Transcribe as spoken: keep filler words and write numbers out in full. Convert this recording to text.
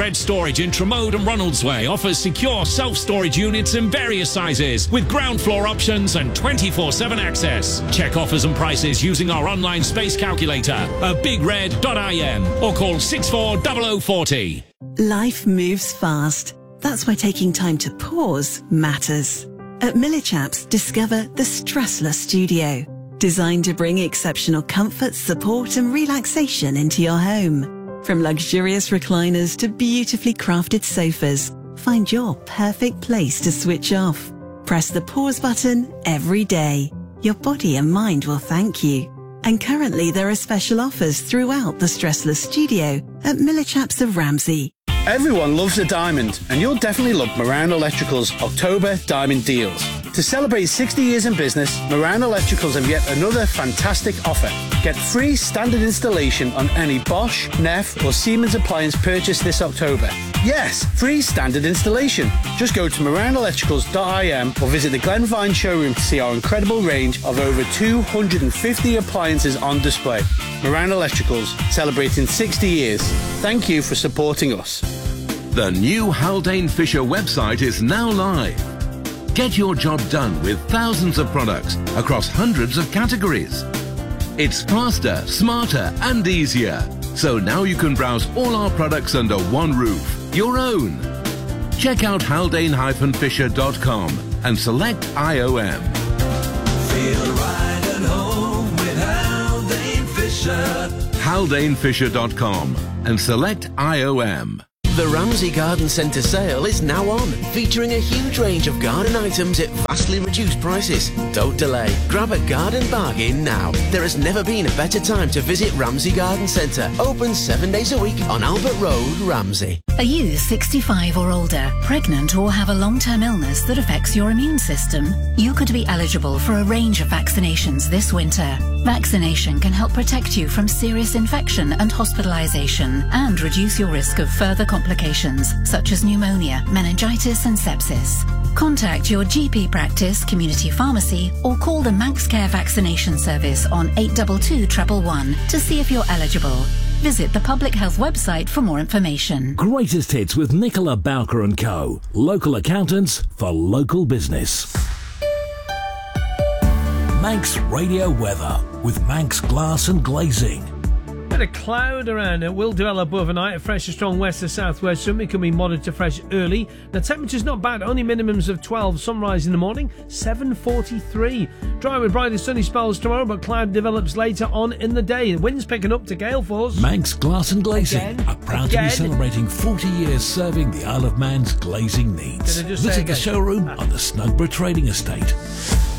Red Storage in Tremode and Ronaldsway offers secure self-storage units in various sizes with ground floor options and twenty-four seven access. Check offers and prices using our online space calculator at big red dot I M or call six four zero zero four zero. Life moves fast. That's why taking time to pause matters. At Millichaps, discover the Stressless Studio, designed to bring exceptional comfort, support and relaxation into your home. From luxurious recliners to beautifully crafted sofas, find your perfect place to switch off. Press the pause button every day. Your body and mind will thank you. And currently there are special offers throughout the Stressless Studio at Millichaps of Ramsey. Everyone loves a diamond, and you'll definitely love Moran Electrical's October Diamond Deals. To celebrate sixty years in business, Moran Electricals have yet another fantastic offer. Get free standard installation on any Bosch, Neff or Siemens appliance purchased this October. Yes, free standard installation. Just go to moran electricals dot I M or visit the Glenvine showroom to see our incredible range of over two hundred fifty appliances on display. Moran Electricals, celebrating sixty years. Thank you for supporting us. The new Haldane Fisher website is now live. Get your job done with thousands of products across hundreds of categories. It's faster, smarter and easier. So now you can browse all our products under one roof, your own. Check out haldane dash fisher dot com and select I O M. Feel right at home with Haldane Fisher. haldane fisher dot com and select I O M. The Ramsey Garden Centre sale is now on, featuring a huge range of garden items at vastly reduced prices. Don't delay. Grab a garden bargain now. There has never been a better time to visit Ramsey Garden Centre. Open seven days a week on Albert Road, Ramsey. Are you sixty-five or older, pregnant or have a long-term illness that affects your immune system? You could be eligible for a range of vaccinations this winter. Vaccination can help protect you from serious infection and hospitalisation and reduce your risk of further complications such as pneumonia, meningitis and sepsis. Contact your G P practice, community pharmacy or call the Manx Care Vaccination Service on eight two two, one one one to see if you're eligible. Visit the Public Health website for more information. Greatest hits with Nicola Bowker and Co. Local accountants for local business. Manx Radio Weather with Manx Glass and Glazing. Bit of cloud around. It will develop overnight. A fresh to strong west to southwest. Some can be moderate to fresh early. The temperature's not bad. Only minimums of twelve. Sunrise in the morning, seven forty-three. Dry with bright and sunny spells tomorrow, but cloud develops later on in the day. The wind's picking up to gale force. Manx Glass and Glazing Again? are proud Again? to be celebrating forty years serving the Isle of Man's glazing needs. Did I just say Visit the again? showroom Ah. on the Snugborough Trading Estate.